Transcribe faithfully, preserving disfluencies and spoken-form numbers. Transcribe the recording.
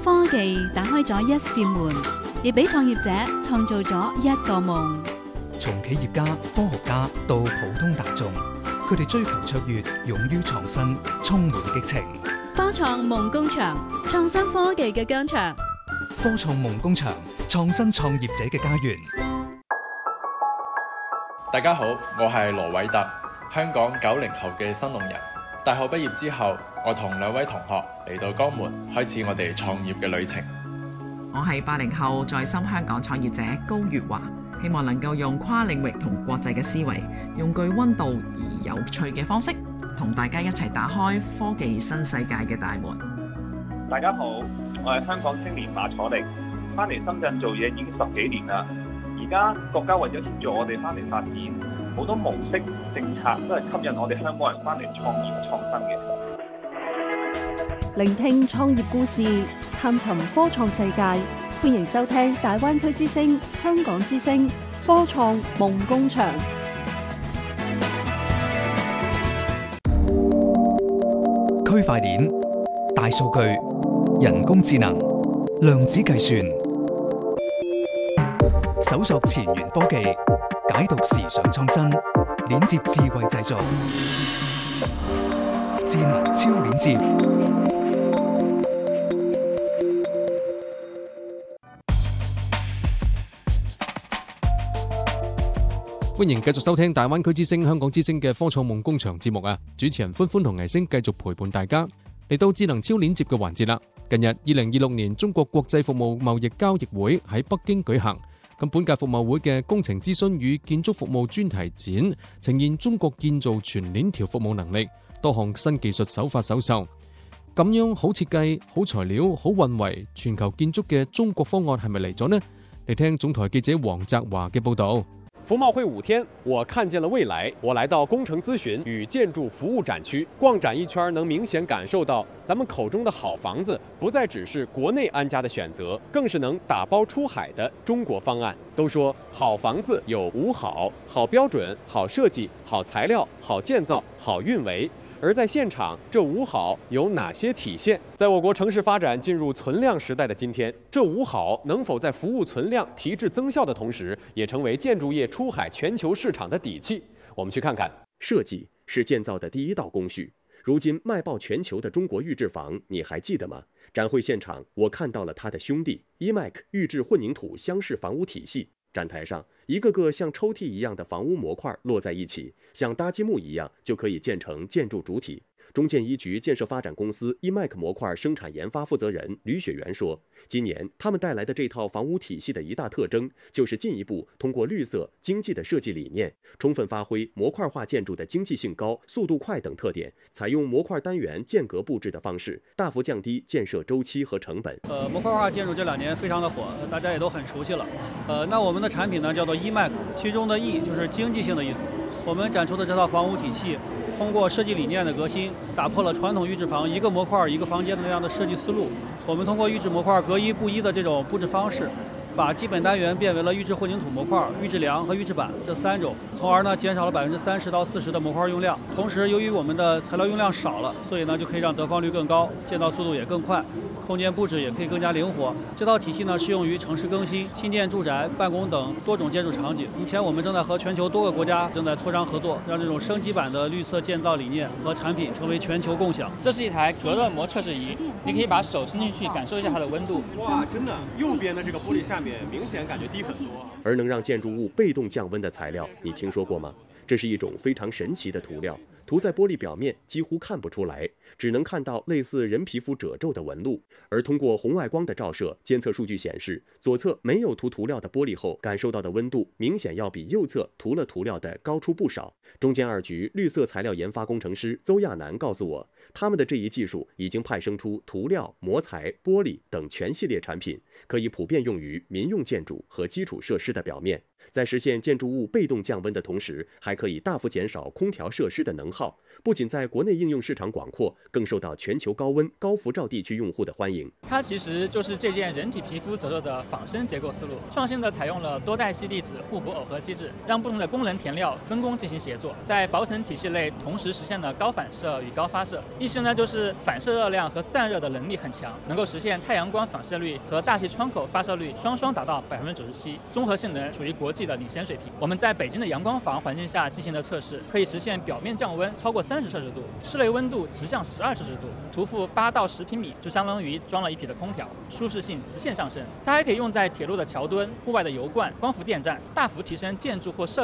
科技打開咗一扇門，亦俾創業者創造咗一個夢。 從企業家、科學家到普通大眾，佢哋追求卓越，勇於創新，充滿激情。 科創夢工場，創新科技嘅疆場。 科創夢工場，創新創業者嘅家園。 大家好，我係羅偉特，香港九零後嘅新農人。大學畢業之後，我同兩位同學嚟到江門，開始我哋創業嘅旅程。 我係八零後在深香港創業者高月華，希望能夠用跨領域同國際嘅思維，用具溫度而有趣嘅方式，同大家一齊打開科技新世界嘅大門。 大家好，我係香港青年馬楚力，翻嚟深圳做嘢已經十幾年啦。而家國家為咗協助我哋翻嚟發展，好多模式政策都係吸引我哋香港人翻嚟創業創新嘅。 聆聽創業故事，探尋科創世界，歡迎收聽大灣區之聲、香港之聲科創夢工場。 區塊鏈、大數據、人工智能、量子計算，搜索前沿科技，解讀時尚創新，鏈接智慧製造，智能超鏈接。 歡迎繼續收聽大灣區之聲、香港之聲嘅科創夢工場節目啊！主持人歡歡同倪星繼續陪伴大家嚟到智能超鏈接嘅環節啦。近日，二零二六年中國國際服務貿易交易會喺北京舉行。咁本屆服貿會嘅工程諮詢與建築服務專題展，呈現中國建造全鏈條服務能力，多項新技術手法首秀。咁樣好設計、好材料、好運維，全球建築嘅中國方案係咪嚟咗呢？嚟聽總台記者黃澤華嘅報道。 服貿會五天，我看見了未來。我來到工程諮詢與建築服務展區，逛展一圈，能明顯感受到咱們口中的好房子，不再只是國內安家的選擇，更是能打包出海的中國方案。都說好房子有五好：好標準、好設計、好材料、好建造、好運維。而在現場，這五好有哪些體現？在我國城市發展進入存量時代的今天，這五好能否在服務存量、提質增效的同時，也成為建築業出海全球市場的底氣？我們去看看。 設計是建造的第一道工序。如今賣爆全球的中國預製房，你還記得嗎？展會現場，我看到了他的兄弟 E M A C 預製混凝土箱式房屋體系。展台上，一個個像抽屜一樣的房屋模塊摞在一起，像搭積木一樣就可以建成建築主體。中建一局建設發展公司 E M A C 模塊生產研發負責人呂雪媛說，今年他們帶來的這套房屋體系的一大特徵，就是進一步通過綠色經濟的設計理念，充分發揮模塊化建築的經濟性高、速度快等特點，採用模塊單元間隔佈置的方式，大幅降低建設周期和成本。 呃，模塊化建築這兩年非常的火，大家也都很熟悉了。呃，那我們的產品呢叫做 E M A C， 其中的 E 就是經濟性的意思。我們展出的這套房屋體系，通過設計理念的革新，打破了傳統預製房一個模塊一個房間的那樣的設計思路。我們通過預製模塊隔一不一的這種佈置方式，把基本單元變為了預製混凝土模塊、預製梁和預製板這三種，從而呢減少了百分之三十到四十的模塊用量。同時，由於我們的材料用量少了，所以呢就可以讓得房率更高，建造速度也更快，空間佈置也可以更加靈活。這套體系呢適用於城市更新、新建住宅、辦公等多種建築場景。目前我們正在和全球多個國家正在磋商合作，讓這種升級版的綠色建造理念和產品成為全球共享。 這是一台隔熱膜測試儀，你可以把手伸進去感受一下它的溫度。 哇，真的，右邊的這個玻璃下面明顯感覺低很多。 而能讓建築物被動降溫的材料，你聽說過嗎？這是一種非常神奇的塗料，塗在玻璃表面幾乎看不出來，只能看到類似人皮膚褶皺的紋路。而通過紅外光的照射，監測數據顯示，左側沒有塗塗料的玻璃後感受到的溫度，明顯要比右側塗了塗料的高出不少。中建二局綠色材料研發工程師鄒亞楠告訴我，他們的這一技術已經派生出塗料、模材、玻璃等全系列產品，可以普遍用於民用建築和基礎設施的表面。 在实现建筑物被动降温的同时，还可以大幅减少空调设施的能耗，不仅在国内应用市场广阔，更受到全球高温、高辐照地区用户的欢迎。 它其实就是借鉴人体皮肤折射的仿生结构思路，创新的采用了多代系粒子互补耦合机制，让不同的功能填料分工进行协作，在薄层体系内同时实现了高反射与高发射。意思呢就是反射热量和散热的能力很强，能够实现太阳光反射率和大气窗口发射率双双达到百分之九十七，综合性能处于国际的领先水平。我们在北京的阳光房环境下进行的测试，可以实现表面降温超过三十摄氏度，室内温度直降十二摄氏度，涂覆八到十平米，就相当于装了一匹的空调，舒适性直线上升。它还可以用在铁路的桥墩、户外的油罐、光伏电站，大幅提升建筑或设备